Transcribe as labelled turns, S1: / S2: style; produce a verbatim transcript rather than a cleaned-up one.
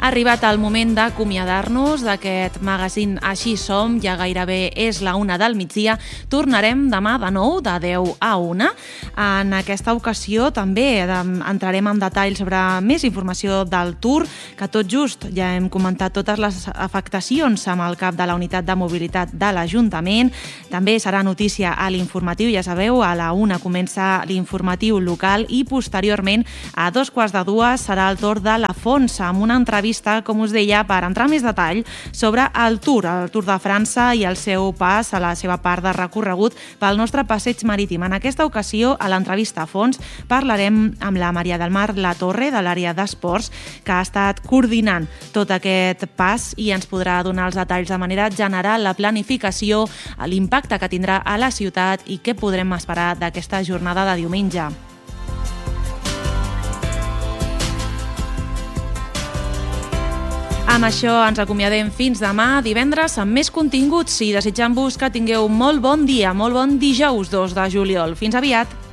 S1: Ha arribat el moment d'acomiadar-nos d'aquest magazín Així som, ja gairebé és la una del migdia. Tornarem demà de nou de deu a una. En aquesta ocasió també entrarem en detall sobre més informació del Tour, que tot just ja hem comentat totes les afectacions amb el cap de la unitat de mobilitat de l'Ajuntament. També serà notícia a l'informatiu, ja sabeu, a la una comença l'informatiu local i posteriorment a dos quarts de dues serà el torn de la Fons, amb una entrevista, com us deia, per entrar més detall sobre el Tour, el Tour de França i el seu pas a la seva part de recorregut pel nostre passeig marítim. En aquesta ocasió, a l'entrevista a fons, parlarem amb la Maria del Mar Latorre, de l'àrea d'esports, que ha estat coordinant tot aquest pas i ens podrà donar els detalls de manera general, la planificació, l'impacte que tindrà a la ciutat i què podrem esperar d'aquesta jornada de diumenge. Amb això ens acomiadem fins demà, divendres, amb més continguts i desitjant-vos que tingueu molt bon dia, molt bon dijous dos de juliol. Fins aviat!